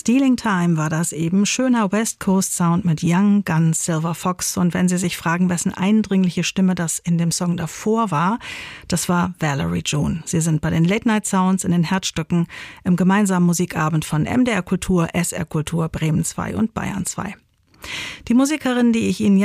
Stealing Time war das eben. Schöner West Coast Sound mit Young Gun Silver Fox. Und wenn Sie sich fragen, wessen eindringliche Stimme das in dem Song davor war, das war Valerie June. Sie sind bei den Late Night Sounds in den Herzstücken im gemeinsamen Musikabend von MDR Kultur, SR Kultur, Bremen 2 und Bayern 2. Die Musikerin, die ich Ihnen